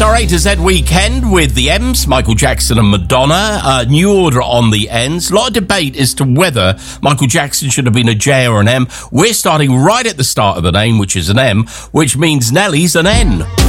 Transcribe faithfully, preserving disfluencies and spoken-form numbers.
It's our A to Z weekend with the M's, Michael Jackson and Madonna. Uh, new order on the N's. A lot of debate as to whether Michael Jackson should have been a J or an M. We're starting right at the start of the name, which is an M, which means Nelly's an N.